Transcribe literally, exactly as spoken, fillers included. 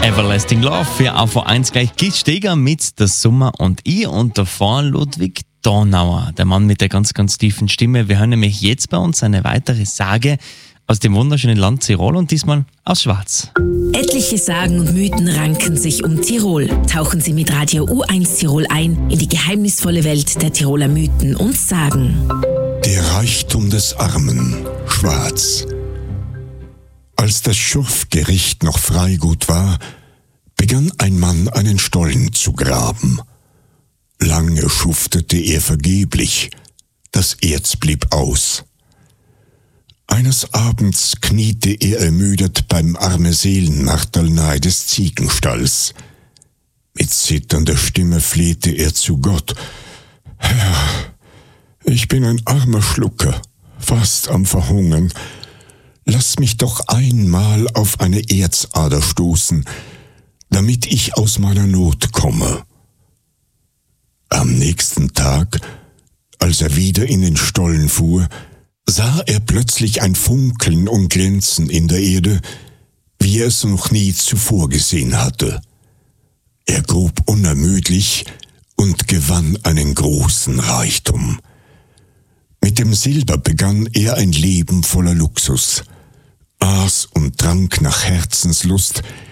Everlasting Love für A V eins gleich Gilt Steger mit der Summer und ich und davor Ludwig Donauer, der Mann mit der ganz, ganz tiefen Stimme. Wir hören nämlich jetzt bei uns eine weitere Sage aus dem wunderschönen Land Tirol und diesmal aus Schwarz. Etliche Sagen und Mythen ranken sich um Tirol. Tauchen Sie mit Radio U eins Tirol ein in die geheimnisvolle Welt der Tiroler Mythen und Sagen. Der Reichtum des Armen, Schwarz. Als das Schurfgericht noch Freigut war, begann ein Mann einen Stollen zu graben. Lange schuftete er vergeblich, das Erz blieb aus. Eines Abends kniete er ermüdet beim Arme-Seelen-Marterl nahe des Ziegenstalls. Mit zitternder Stimme flehte er zu Gott: »Herr, ich bin ein armer Schlucker, fast am Verhungern. Lass mich doch einmal auf eine Erzader stoßen, damit ich aus meiner Not komme.« Am nächsten Tag, als er wieder in den Stollen fuhr, sah er plötzlich ein Funkeln und Glänzen in der Erde, wie er es noch nie zuvor gesehen hatte. Er grub unermüdlich und gewann einen großen Reichtum. Mit dem Silber begann er ein Leben voller Luxus, aß und trank nach Herzenslust,